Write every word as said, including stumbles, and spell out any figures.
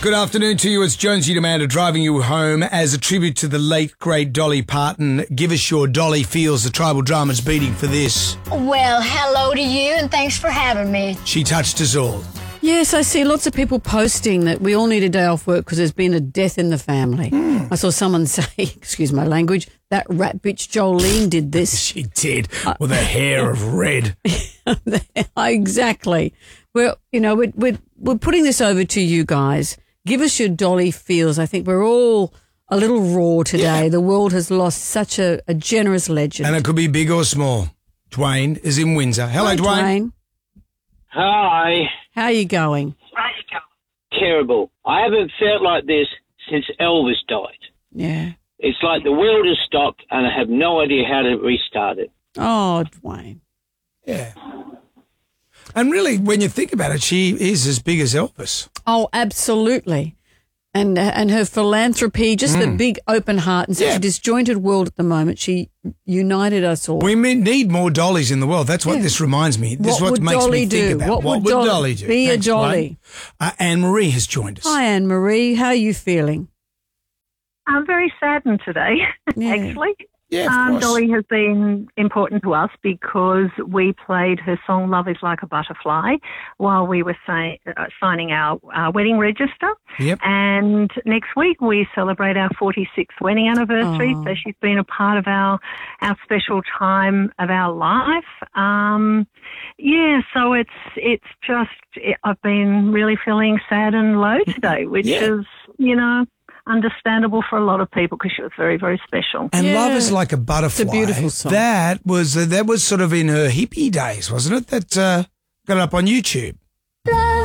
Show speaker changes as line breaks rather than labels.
Good afternoon to you. It's Jonesy Demander driving you home as a tribute to the late, great Dolly Parton. Give us your Dolly feels. The tribal drama's beating for this.
Well, hello to you and thanks for having me.
She touched us all.
Yes, I see lots of people posting that we all need a day off work because there's been a death in the family. Mm. I saw someone say, excuse my language, that rat bitch Jolene did this.
She did, with her hair of red.
Exactly. Well, you know, we're, we're, we're putting this over to you guys. Give us your Dolly feels. I think we're all a little raw today.
Yeah.
The world has lost such a, a generous legend.
And it could be big or small. Dwayne is in Windsor. Hello,
Hi,
Dwayne.
Dwayne.
Hi.
How are you going?
Terrible. I haven't felt like this since Elvis died.
Yeah.
It's like the world has stopped and I have no idea how to restart it.
Oh, Dwayne.
Yeah. And really, when you think about it, she is as big as Elvis.
Oh, absolutely. And uh, and her philanthropy, just mm. the big open heart in such
Yeah.
a disjointed world at the moment. She united us all.
We need more Dollies in the world. That's what
Yeah.
this reminds me. This
What
is what
would
makes
Dolly
me think
do?
about
What would Dolly-
Dolly do.
be a
Thanks,
Dolly?
Dwayne. Uh, Anne-Marie has joined us.
Hi, Anne-Marie. How are you feeling?
I'm very saddened today,
Yeah.
actually.
Yeah, of
Um,
course.
Dolly has been important to us because we played her song Love is Like a Butterfly while we were say, uh, signing our, our wedding register.
Yep.
And next week we celebrate our forty-sixth wedding anniversary.
Oh.
So she's been a part of our, our special time of our life. Um, yeah, so it's, it's just, it, I've been really feeling sad and low today, which
Yeah.
is, you know, understandable for a lot of people because she was very, very special.
And
Yeah.
Love is Like a Butterfly.
It's a beautiful song.
That was uh, that was sort of in her hippie days, wasn't it? That uh, got it up on YouTube.